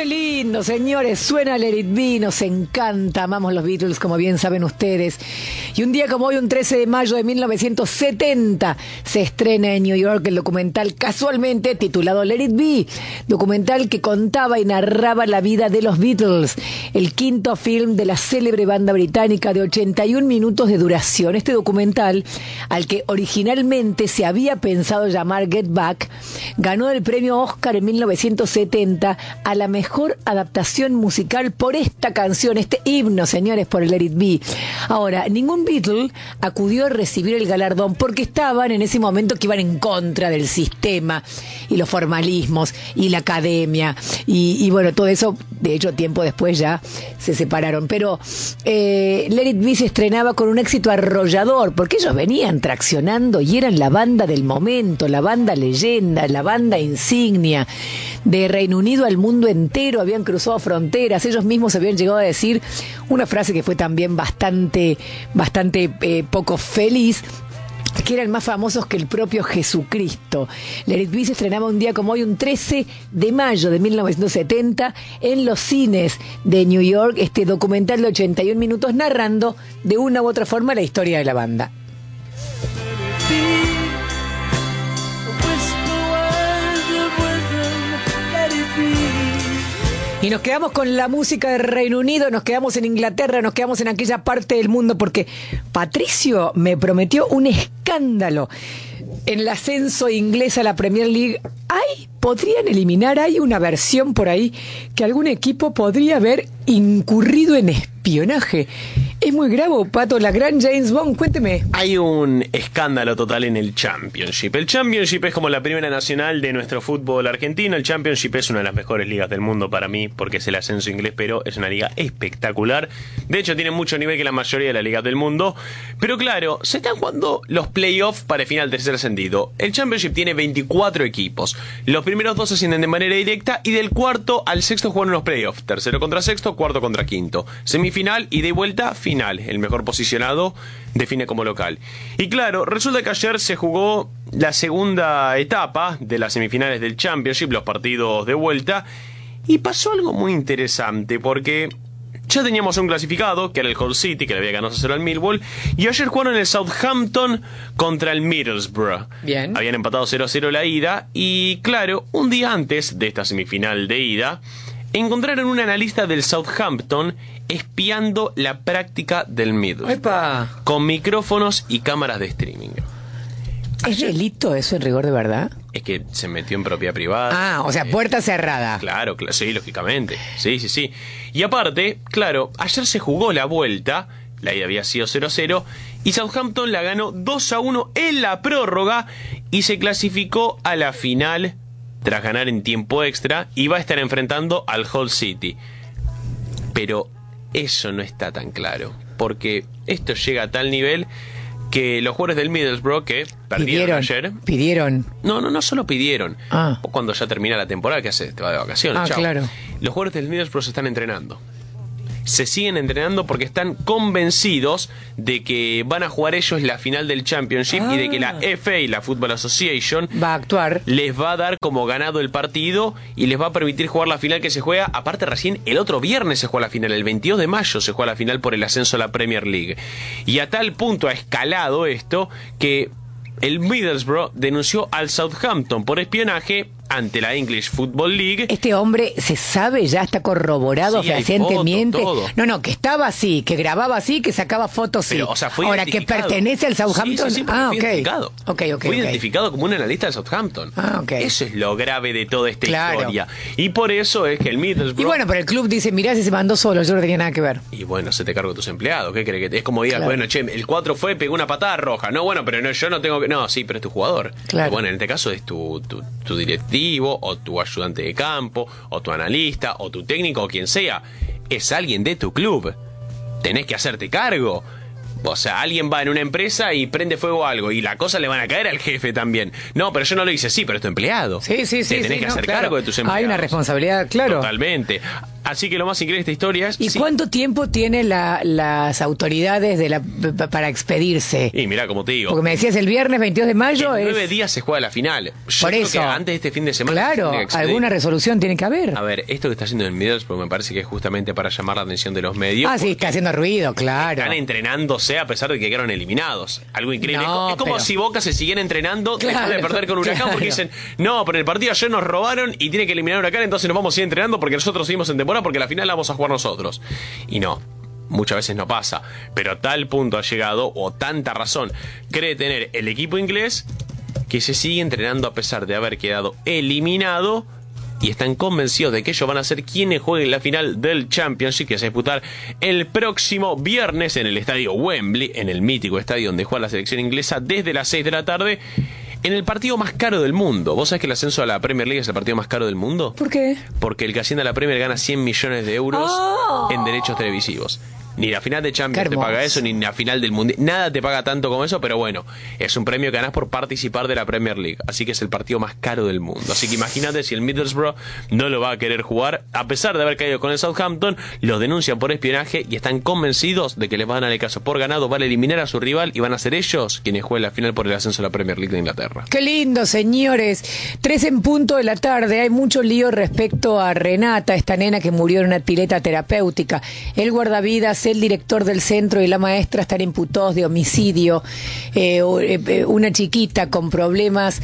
Qué lindo, señores, suena Let It Be, nos encanta, amamos los Beatles, como bien saben ustedes. Y un día como hoy, un 13 de mayo de 1970, se estrena en New York el documental casualmente titulado Let It Be, documental que contaba y narraba la vida de los Beatles, el quinto film de la célebre banda británica de 81 minutos de duración. Este documental, al que originalmente se había pensado llamar Get Back, ganó el premio Oscar en 1970 a la mejor adaptación musical por esta canción, este himno, señores, por el Let It Be. Ahora, ningún Beatle acudió a recibir el galardón porque estaban en ese momento que iban en contra del sistema y los formalismos y la academia y bueno, todo eso, de hecho, tiempo después ya se separaron. Pero Let It Be se estrenaba con un éxito arrollador porque ellos venían traccionando y eran la banda del momento, la banda leyenda, la banda insignia de Reino Unido al mundo entero, habían cruzado fronteras, ellos mismos habían llegado a decir una frase que fue también bastante poco feliz, que eran más famosos que el propio Jesucristo. Let It Be se estrenaba un día como hoy, un 13 de mayo de 1970, en los cines de New York, este documental de 81 minutos narrando de una u otra forma la historia de la banda. Y nos quedamos con la música de Reino Unido, nos quedamos en Inglaterra, nos quedamos en aquella parte del mundo, porque Patricio me prometió un escándalo en el ascenso inglés a la Premier League. Podrían eliminar, hay una versión por ahí que algún equipo podría haber incurrido en espionaje. Es muy grave, Pato, la gran James Bond, cuénteme. Hay un escándalo total en el Championship. El Championship es como la primera nacional de nuestro fútbol argentino. El Championship es una de las mejores ligas del mundo para mí, porque es el ascenso inglés, pero es una liga espectacular. De hecho, tiene mucho nivel que la mayoría de las ligas del mundo. Pero claro, se están jugando los playoffs para el final tercer ascendido. El Championship tiene 24 equipos. Los primeros dos ascienden de manera directa y del cuarto al sexto juegan los playoffs. Tercero contra sexto, cuarto contra quinto. Semifinal y de vuelta final. El mejor posicionado define como local. Y claro, resulta que ayer se jugó la segunda etapa de las semifinales del Championship, los partidos de vuelta, y pasó algo muy interesante porque ya teníamos un clasificado, que era el Hull City, que le había ganado 0 al Millwall, y ayer jugaron el Southampton contra el Middlesbrough. Bien. Habían empatado 0-0 la ida, y claro, un día antes de esta semifinal de ida, encontraron un analista del Southampton espiando la práctica del Middlesbrough. ¡Epa! Con micrófonos y cámaras de streaming. ¿Es delito eso en rigor de verdad? Es que se metió en propiedad privada. O sea, puerta cerrada. Claro, sí, lógicamente. Sí. Y aparte, claro, ayer se jugó la vuelta, la ida había sido 0-0, y Southampton la ganó 2-1 en la prórroga y se clasificó a la final tras ganar en tiempo extra y va a estar enfrentando al Hull City. Pero eso no está tan claro, porque esto llega a tal nivel que los jugadores del Middlesbrough, que perdieron ayer... ¿Pidieron? No solo pidieron. Cuando ya termina la temporada, ¿qué haces? Te vas de vacaciones, chao. Claro. Los jugadores del Middlesbrough se están entrenando. Se siguen entrenando porque están convencidos de que van a jugar ellos la final del Championship y de que la FA, la Football Association, va a actuar, les va a dar como ganado el partido y les va a permitir jugar la final que se juega. Aparte, recién el otro viernes se juega la final, el 22 de mayo se juega la final por el ascenso a la Premier League. Y a tal punto ha escalado esto que el Middlesbrough denunció al Southampton por espionaje ante la English Football League. Este hombre se sabe, ya está corroborado fehacientemente. No, que estaba así, que grababa así, que sacaba fotos así. Pero, o sea, fue ahora, que pertenece al Southampton. Sí, fue identificado. Fue identificado como un analista del Southampton. Eso es lo grave de toda esta historia. Y por eso es que el Middlesbrough... Y bueno, pero el club dice, mirá, si se mandó solo, yo no tenía nada que ver. Y bueno, se te cargo tus empleados. ¿Qué crees que es como digas, bueno, che, el 4 fue, pegó una patada roja. No, bueno, pero no, yo no tengo que... No, sí, pero es tu jugador. Claro. Bueno, en este caso es tu directivo o tu ayudante de campo, o tu analista, o tu técnico, o quien sea. Es alguien de tu club. Tenés que hacerte cargo. O sea, alguien va en una empresa y prende fuego a algo y la cosa le van a caer al jefe también. No, pero yo no lo hice. Sí, pero es tu empleado. Sí. Te tenés que hacer cargo de tus empleados. Hay una responsabilidad, claro. Totalmente. Así que lo más increíble de esta historia es... ¿Y cuánto tiempo tienen las autoridades para expedirse? Y mira, como te digo... Porque me decías el viernes 22 de mayo... En 9 días se juega la final. Yo Por creo eso. que antes de este fin de semana... Claro, alguna resolución tiene que haber. A ver, esto que está haciendo el Middlesbrough me parece que es justamente para llamar la atención de los medios. Sí, está haciendo ruido, claro. Están entrenándose a pesar de que quedaron eliminados. Algo increíble. No, es como si Boca se siguiera entrenando después de perder con Huracán, porque dicen, no, pero en el partido ayer nos robaron y tiene que eliminar a Huracán, entonces nos vamos a ir entrenando porque nosotros seguimos en temporada porque la final la vamos a jugar nosotros. Y no. Muchas veces no pasa, pero a tal punto ha llegado, o tanta razón cree tener el equipo inglés, que se sigue entrenando a pesar de haber quedado eliminado, y están convencidos de que ellos van a ser quienes jueguen la final del Championship, que se va a disputar el próximo viernes en el estadio Wembley, en el mítico estadio donde juega la selección inglesa, desde las 6 de la tarde, en el partido más caro del mundo. ¿Vos sabés que el ascenso a la Premier League es el partido más caro del mundo? ¿Por qué? Porque el que asciende a la Premier gana 100 millones de euros en derechos televisivos. Ni la final de Champions te paga eso, ni la final del Mundial. Nada te paga tanto como eso, pero bueno, es un premio que ganás por participar de la Premier League. Así que es el partido más caro del mundo. Así que imagínate si el Middlesbrough no lo va a querer jugar. A pesar de haber caído con el Southampton, los denuncian por espionaje y están convencidos de que les van a dar el caso por ganado, van a eliminar a su rival y van a ser ellos quienes jueguen la final por el ascenso a la Premier League de Inglaterra. Qué lindo, señores. 3 en punto de la tarde. Hay mucho lío respecto a Renata, esta nena que murió en una pileta terapéutica. El guardavidas, el director del centro y la maestra están imputados de homicidio. Una chiquita con problemas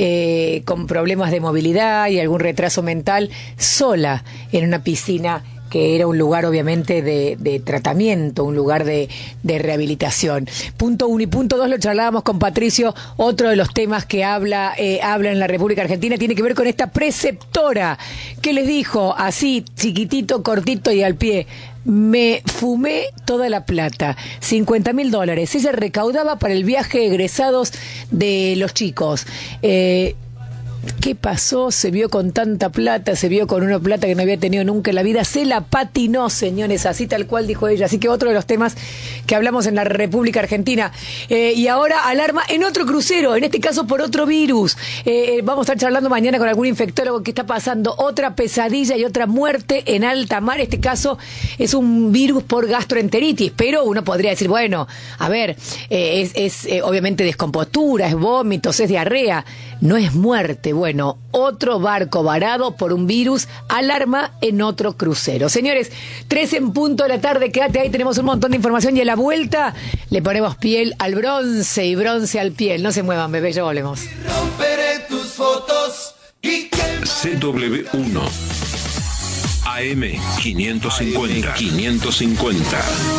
de movilidad y algún retraso mental, sola en una piscina que era un lugar obviamente de tratamiento, un lugar de rehabilitación. Punto 1 y punto 2 lo charlábamos con Patricio. Otro de los temas que habla en la República Argentina tiene que ver con esta preceptora que les dijo así, chiquitito, cortito y al pie: me fumé toda la plata, $50.000. Ella recaudaba para el viaje de egresados de los chicos. ¿Qué pasó? Se vio con tanta plata, se vio con una plata que no había tenido nunca en la vida, se la patinó, señores, así tal cual dijo ella. Así que otro de los temas que hablamos en la República Argentina. Y ahora alarma en otro crucero, en este caso por otro virus. Vamos a estar charlando mañana con algún infectólogo que está pasando otra pesadilla y otra muerte en alta mar. Este caso es un virus por gastroenteritis, pero uno podría decir, bueno, a ver, es obviamente descompostura, es vómitos, es diarrea, no es muerte. Bueno, otro barco varado por un virus, alarma en otro crucero. Señores, 3 en punto de la tarde, quédate ahí, tenemos un montón de información y a la vuelta le ponemos piel al bronce y bronce al piel. No se muevan, bebé, ya volvemos. Romperé tus fotos y CW1 AM 550.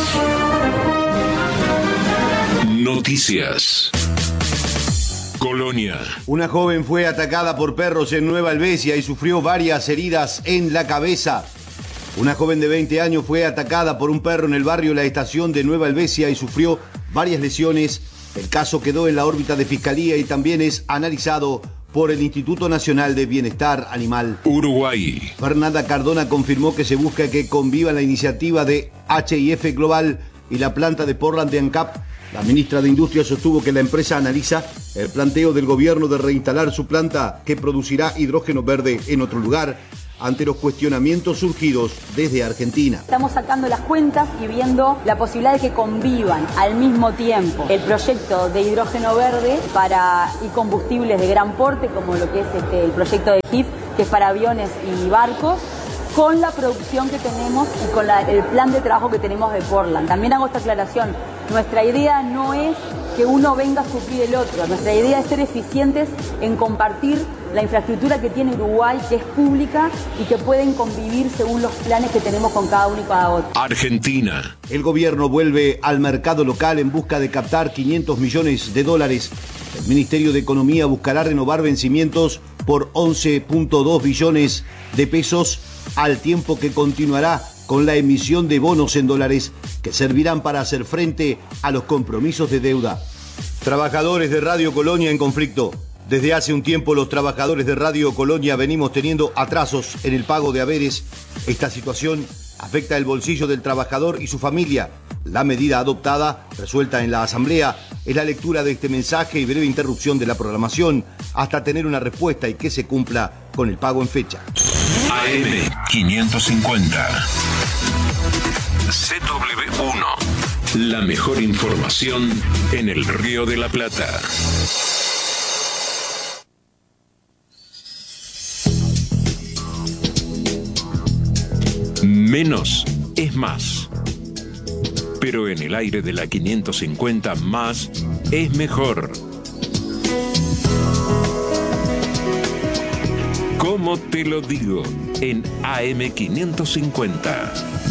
Noticias. Colonia. Una joven fue atacada por perros en Nueva Helvecia y sufrió varias heridas en la cabeza. Una joven de 20 años fue atacada por un perro en el barrio La Estación de Nueva Helvecia y sufrió varias lesiones. El caso quedó en la órbita de Fiscalía y también es analizado por el Instituto Nacional de Bienestar Animal. Uruguay. Fernanda Cardona confirmó que se busca que convivan la iniciativa de H&F Global y la planta de Portland de ANCAP. La ministra de Industria sostuvo que la empresa analiza el planteo del gobierno de reinstalar su planta que producirá hidrógeno verde en otro lugar ante los cuestionamientos surgidos desde Argentina. Estamos sacando las cuentas y viendo la posibilidad de que convivan al mismo tiempo el proyecto de hidrógeno verde y combustibles de gran porte, como lo que es el proyecto de HIF, que es para aviones y barcos, con la producción que tenemos y con el plan de trabajo que tenemos de Portland. También hago esta aclaración, nuestra idea no es que uno venga a suplir el otro, nuestra idea es ser eficientes en compartir la infraestructura que tiene Uruguay, que es pública y que pueden convivir según los planes que tenemos con cada uno y cada otro. Argentina. El gobierno vuelve al mercado local en busca de captar $500 millones. El Ministerio de Economía buscará renovar vencimientos por 11.2 billones de pesos, al tiempo que continuará con la emisión de bonos en dólares que servirán para hacer frente a los compromisos de deuda. Trabajadores de Radio Colonia en conflicto. Desde hace un tiempo los trabajadores de Radio Colonia venimos teniendo atrasos en el pago de haberes. Esta situación afecta el bolsillo del trabajador y su familia, La medida adoptada, resuelta en la Asamblea, es la lectura de este mensaje y breve interrupción de la programación hasta tener una respuesta y que se cumpla con el pago en fecha. AM 550. CW1. La mejor información en el Río de la Plata. Menos es más. Pero en el aire de la 550 más es mejor. ¿Cómo te lo digo? En AM 550.